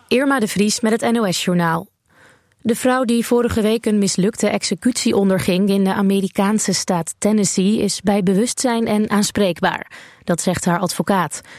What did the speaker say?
Irma de Vries met het NOS-journaal. De vrouw die vorige week een mislukte executie onderging in de Amerikaanse staat Tennessee is bij bewustzijn en aanspreekbaar. Dat zegt haar advocaat.